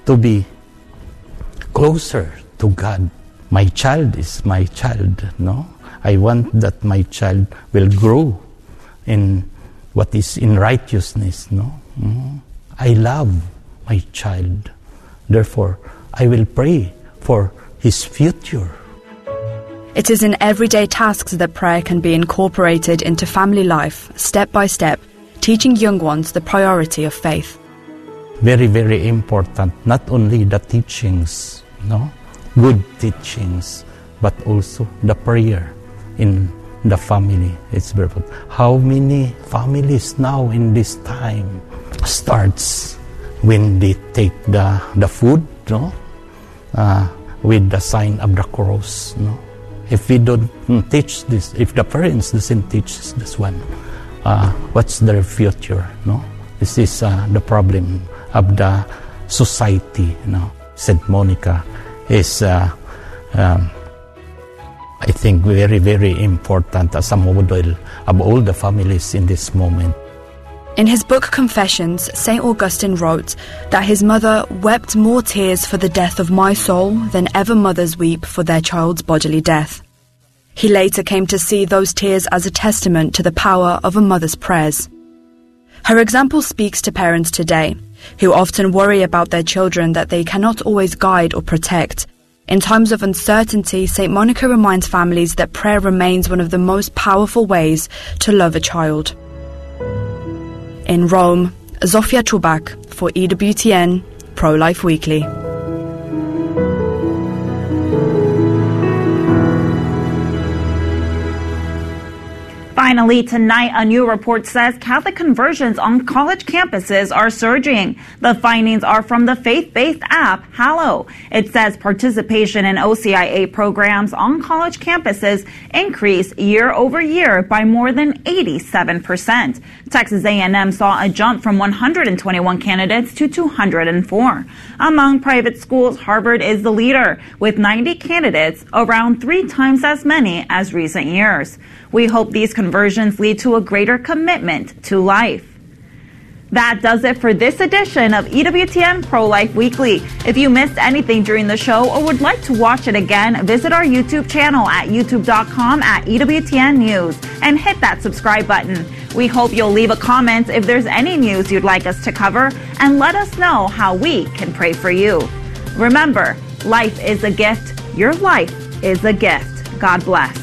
to be closer to God. My child is my child, no? I want that my child will grow in what is in righteousness, no? I love my child. Therefore, I will pray for his future. It is in everyday tasks that prayer can be incorporated into family life, step by step, teaching young ones the priority of faith. Very, very important, not only the teachings, no? Good teachings, but also the prayer in the family. It's very important. How many families now in this time starts when they take the food, no? With the sign of the cross, no? If we don't teach this, if the parents doesn't teach this one, what's their future? No, this is the problem of the society. St. Monica is, I think, very, very important as a model of all the families in this moment. In his book Confessions, St. Augustine wrote that his mother wept more tears for the death of my soul than ever mothers weep for their child's bodily death. He later came to see those tears as a testament to the power of a mother's prayers. Her example speaks to parents today, who often worry about their children that they cannot always guide or protect. In times of uncertainty, St. Monica reminds families that prayer remains one of the most powerful ways to love a child. In Rome, Zofia Czubak for EWTN Pro-Life Weekly. Finally, tonight, a new report says Catholic conversions on college campuses are surging. The findings are from the faith-based app, Hallow. It says participation in OCIA programs on college campuses increased year over year by more than 87%. Texas A&M saw a jump from 121 candidates to 204. Among private schools, Harvard is the leader, with 90 candidates, around 3 times as many as recent years. We hope these conversions lead to a greater commitment to life. That does it for this edition of EWTN Pro-Life Weekly. If you missed anything during the show or would like to watch it again, visit our YouTube channel at youtube.com/EWTN News and hit that subscribe button. We hope you'll leave a comment if there's any news you'd like us to cover and let us know how we can pray for you. Remember, life is a gift. Your life is a gift. God bless.